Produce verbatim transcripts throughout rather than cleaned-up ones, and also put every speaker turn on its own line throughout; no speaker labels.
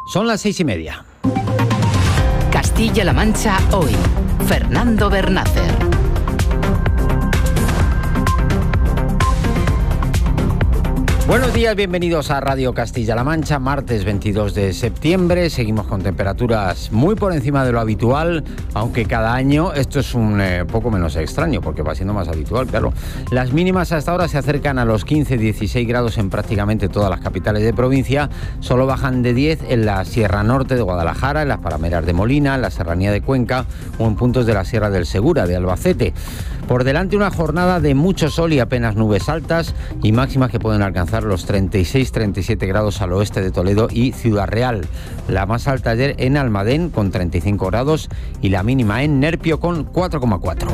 Son las seis y media.
Castilla-La Mancha hoy. Fernando Bernácer.
Buenos días, bienvenidos a Radio Castilla-La Mancha, martes veintidós de septiembre. Seguimos con temperaturas muy por encima de lo habitual, aunque cada año esto es un eh, poco menos extraño, porque va siendo más habitual, claro. Las mínimas hasta ahora se acercan a los quince dieciséis grados en prácticamente todas las capitales de provincia. Solo bajan de diez en la Sierra Norte de Guadalajara, en las Parameras de Molina, en la Serranía de Cuenca o en puntos de la Sierra del Segura, de Albacete. Por delante una jornada de mucho sol y apenas nubes altas y máximas que pueden alcanzar los treinta y seis treinta y siete grados al oeste de Toledo y Ciudad Real. La más alta ayer en Almadén con treinta y cinco grados y la mínima en Nerpio con cuatro coma cuatro.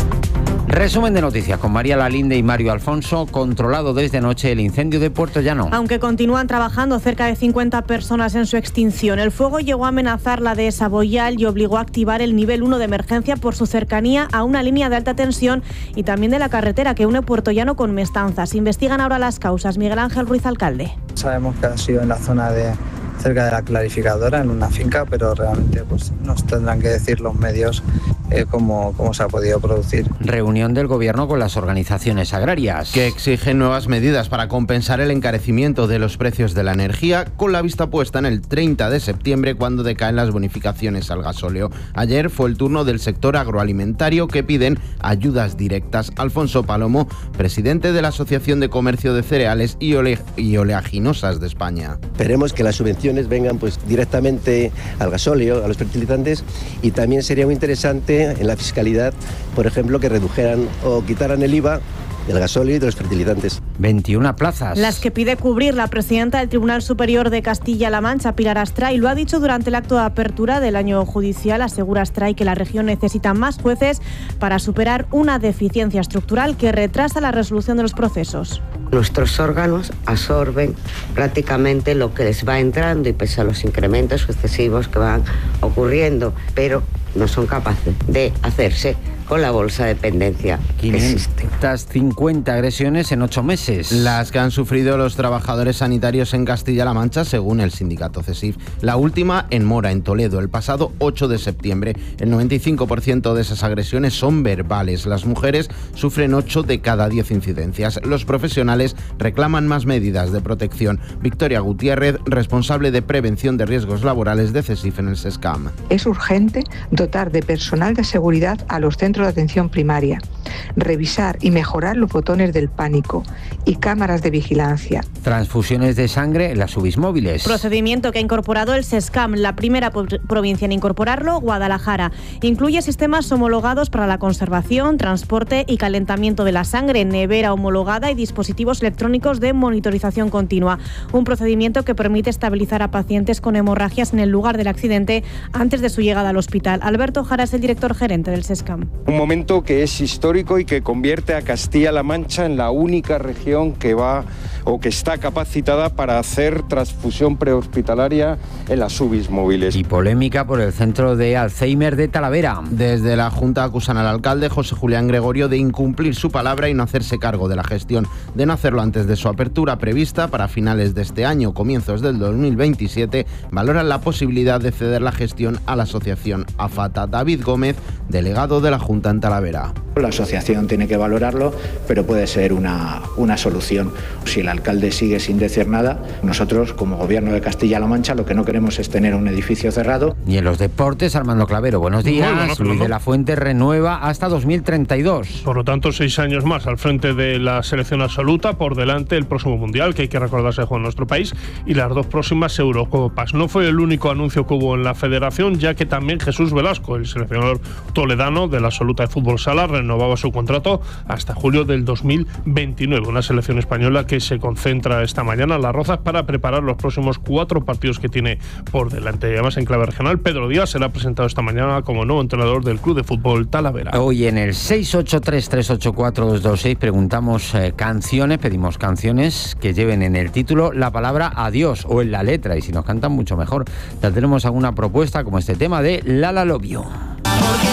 Resumen de noticias con María Lalinde y Mario Alfonso. Controlado desde anoche el incendio de Puerto Llano.
Aunque continúan trabajando cerca de cincuenta personas en su extinción, el fuego llegó a amenazar la dehesa Boyal y obligó a activar el nivel uno de emergencia por su cercanía a una línea de alta tensión y también de la carretera que une Puerto Llano con Mestanzas. Investigan ahora las causas. Miguel Ángel Ruiz, alcalde.
Sabemos que ha sido en la zona de cerca de la clarificadora, en una finca, pero realmente pues nos tendrán que decir los medios eh, cómo, cómo se ha podido producir.
Reunión del Gobierno con las organizaciones agrarias,
que exigen nuevas medidas para compensar el encarecimiento de los precios de la energía, con la vista puesta en el treinta de septiembre, cuando decaen las bonificaciones al gasóleo. Ayer fue el turno del sector agroalimentario, que piden ayudas directas. Alfonso Palomo, presidente de la Asociación de Comercio de Cereales y, ole- y Oleaginosas de España.
Esperemos que las subvenciones vengan pues directamente al gasóleo, a los fertilizantes, y también sería muy interesante en la fiscalidad, por ejemplo, que redujeran o quitaran el I V A del gasóleo y de los fertilizantes.
veintiuna plazas.
Las que pide cubrir la presidenta del Tribunal Superior de Castilla-La Mancha, Pilar Astray, lo ha dicho durante el acto de apertura del año judicial. Asegura Astray que la región necesita más jueces para superar una deficiencia estructural que retrasa la resolución de los procesos.
Nuestros órganos absorben prácticamente lo que les va entrando y pese a los incrementos excesivos que van ocurriendo, pero no son capaces de hacerse con la bolsa de dependencia que existe.
quinientas cincuenta agresiones en ocho meses.
Las que han sufrido los trabajadores sanitarios en Castilla-La Mancha, según el sindicato CESIF. La última en Mora, en Toledo, el pasado ocho de septiembre. El noventa y cinco por ciento de esas agresiones son verbales. Las mujeres sufren ocho de cada diez incidencias. Los profesionales reclaman más medidas de protección. Victoria Gutiérrez, responsable de prevención de riesgos laborales de CESIF en el SESCAM.
Es urgente dotar de personal de seguridad a los centros de atención primaria, revisar y mejorar los botones del pánico y cámaras de vigilancia.
Transfusiones de sangre en las U B Is móviles.
Procedimiento que ha incorporado el SESCAM, la primera provincia en incorporarlo, Guadalajara. Incluye sistemas homologados para la conservación, transporte y calentamiento de la sangre, nevera homologada y dispositivos electrónicos de monitorización continua. Un procedimiento que permite estabilizar a pacientes con hemorragias en el lugar del accidente antes de su llegada al hospital. Alberto Jara es el director gerente del SESCAM.
Un momento que es histórico y que convierte a Castilla-La Mancha en la única región que va o que está capacitada para hacer transfusión prehospitalaria en las U B Is móviles.
Y polémica por el centro de Alzheimer de Talavera.
Desde la Junta acusan al alcalde José Julián Gregorio de incumplir su palabra y no hacerse cargo de la gestión, de no hacerlo antes de su apertura prevista para finales de este año, comienzos del dos mil veintisiete. Valoran la posibilidad de ceder la gestión a la asociación AFATA. David Gómez, delegado de la Junta en Talavera.
La asociación tiene que valorarlo, pero puede ser una, una solución. Si el alcalde sigue sin decir nada, nosotros como Gobierno de Castilla-La Mancha lo que no queremos es tener un edificio cerrado.
Y en los deportes, Armando Clavero, buenos días.
Bueno, no,
Luis
no.
de la Fuente renueva hasta dos mil treinta y dos.
Por lo tanto, seis años más al frente de la selección absoluta, por delante el próximo Mundial, que hay que recordarse juega en nuestro país, y las dos próximas Eurocopas. No fue el único anuncio que hubo en la federación, ya que también Jesús Velasco, el seleccionador toledano de la absoluta de fútbol sala, renovaba su contrato hasta julio del dos mil veintinueve. Una selección española que se concentra esta mañana en Las Rozas para preparar los próximos cuatro partidos que tiene por delante. Además, en clave regional, Pedro Díaz será presentado esta mañana como nuevo entrenador del Club de Fútbol Talavera.
Hoy en el seis ocho tres, tres ocho cuatro, dos dos seis preguntamos eh, canciones, pedimos canciones que lleven en el título la palabra adiós o en la letra, y si nos cantan mucho mejor. Ya tenemos alguna propuesta como este tema de Lala Love You.